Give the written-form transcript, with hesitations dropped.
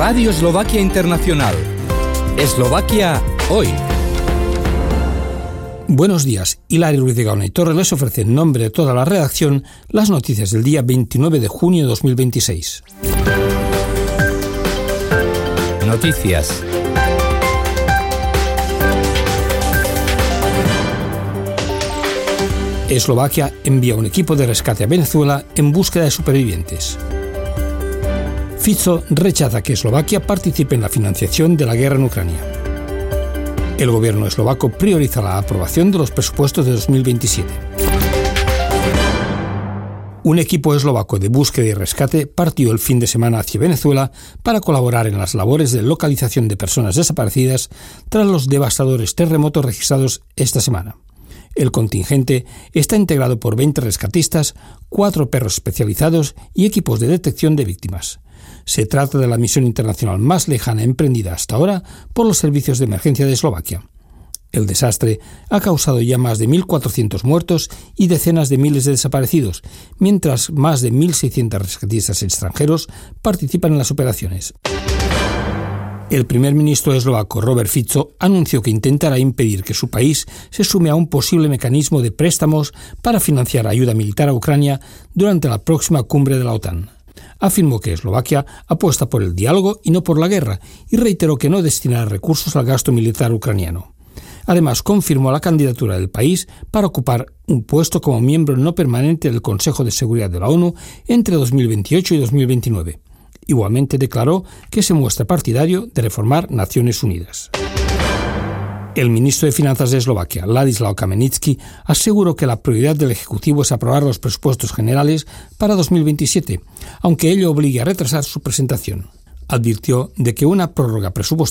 Radio Eslovaquia Internacional. Eslovaquia hoy. Buenos días. Hilario Ruiz de Gaona y Torres les ofrece en nombre de toda la redacción las noticias del día 29 de junio de 2026. Noticias. Eslovaquia envía un equipo de rescate a Venezuela en búsqueda de supervivientes. Fico rechaza que Eslovaquia participe en la financiación de la guerra en Ucrania. El gobierno eslovaco prioriza la aprobación de los presupuestos de 2027. Un equipo eslovaco de búsqueda y rescate partió el fin de semana hacia Venezuela para colaborar en las labores de localización de personas desaparecidas tras los devastadores terremotos registrados esta semana. El contingente está integrado por 20 rescatistas, 4 perros especializados y equipos de detección de víctimas. Se trata de la misión internacional más lejana emprendida hasta ahora por los servicios de emergencia de Eslovaquia. El desastre ha causado ya más de 1.400 muertos y decenas de miles de desaparecidos, mientras más de 1.600 rescatistas extranjeros participan en las operaciones. El primer ministro eslovaco, Robert Fico, anunció que intentará impedir que su país se sume a un posible mecanismo de préstamos para financiar ayuda militar a Ucrania durante la próxima cumbre de la OTAN. Afirmó que Eslovaquia apuesta por el diálogo y no por la guerra y reiteró que no destinará recursos al gasto militar ucraniano. Además, confirmó la candidatura del país para ocupar un puesto como miembro no permanente del Consejo de Seguridad de la ONU entre 2028 y 2029. Igualmente declaró que se muestra partidario de reformar Naciones Unidas. El ministro de Finanzas de Eslovaquia, Ladislav Kamenický, aseguró que la prioridad del Ejecutivo es aprobar los presupuestos generales para 2027, aunque ello obligue a retrasar su presentación. Advirtió de que una prórroga presupuestaria